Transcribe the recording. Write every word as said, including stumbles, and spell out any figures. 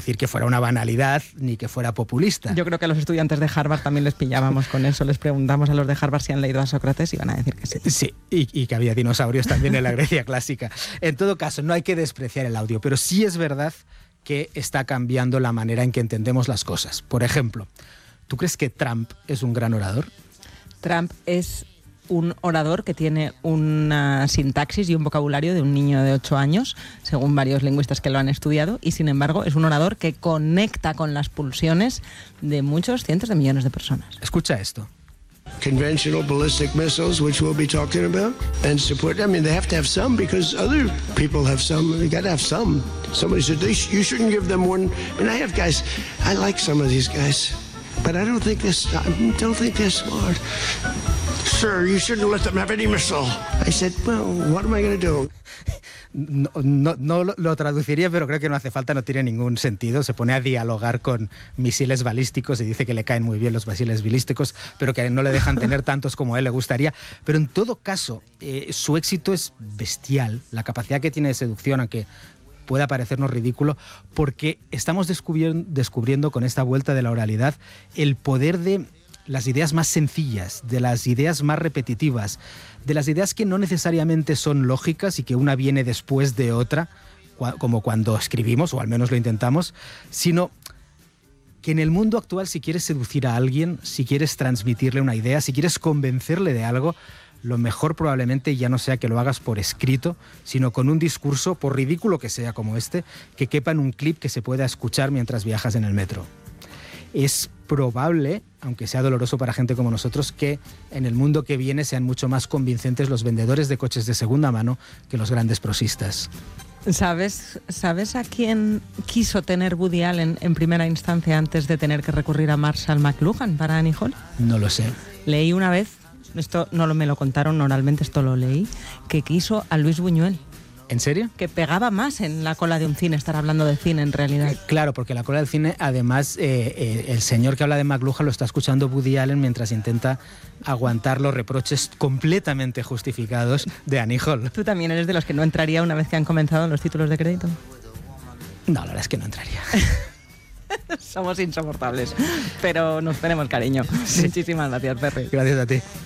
decir que fuera una banalidad ni que fuera populista. Yo creo que a los estudiantes de Harvard también les pillábamos con eso. Les preguntamos a los de Harvard si han leído a Sócrates y van a decir que sí. Sí, y, y que había dinosaurios también en la Grecia clásica. En todo caso, no hay que despreciar el audio, pero sí es verdad que está cambiando la manera en que entendemos las cosas. Por ejemplo, ¿tú crees que Trump es un gran orador? Trump es un orador que tiene una sintaxis y un vocabulario de un niño de ocho años, según varios lingüistas que lo han estudiado, y sin embargo es un orador que conecta con las pulsiones de muchos cientos de millones de personas. Escucha esto. Conventional ballistic missiles, which we'll be talking about, and support. I mean, they have to have some because other people have some. They got to have some. Somebody said they sh- you shouldn't give them one. And I have guys. I like some of these guys, but I don't think this. I don't think they're smart. Sir, you shouldn't let them have any missile. I said, well, what am I going to do? No, no, no lo traduciría, pero creo que no hace falta, no tiene ningún sentido. Se pone a dialogar con misiles balísticos y dice que le caen muy bien los misiles balísticos, pero que no le dejan tener tantos como a él le gustaría. Pero en todo caso, eh, su éxito es bestial. La capacidad que tiene de seducción, aunque pueda parecernos ridículo, porque estamos descubriendo, descubriendo con esta vuelta de la oralidad el poder de las ideas más sencillas, de las ideas más repetitivas, de las ideas que no necesariamente son lógicas y que una viene después de otra, como cuando escribimos, o al menos lo intentamos, sino que en el mundo actual, si quieres seducir a alguien, si quieres transmitirle una idea, si quieres convencerle de algo, lo mejor probablemente ya no sea que lo hagas por escrito, sino con un discurso, por ridículo que sea como este, que quepa en un clip que se pueda escuchar mientras viajas en el metro. Es probable, aunque sea doloroso para gente como nosotros, que en el mundo que viene sean mucho más convincentes los vendedores de coches de segunda mano que los grandes prosistas. ¿Sabes, ¿Sabes a quién quiso tener Woody Allen en primera instancia antes de tener que recurrir a Marshall McLuhan para Annie Hall? No lo sé. Leí una vez, esto no me lo contaron oralmente, esto lo leí, que quiso a Luis Buñuel. ¿En serio? Que pegaba más en la cola de un cine, estar hablando de cine en realidad. Eh, claro, porque la cola del cine, además, eh, eh, el señor que habla de McLuhan lo está escuchando Woody Allen mientras intenta aguantar los reproches completamente justificados de Annie Hall. ¿Tú también eres de los que no entraría una vez que han comenzado los títulos de crédito? No, la verdad es que no entraría. Somos insoportables, pero nos tenemos cariño. Sí. Muchísimas gracias, Perry. Gracias a ti.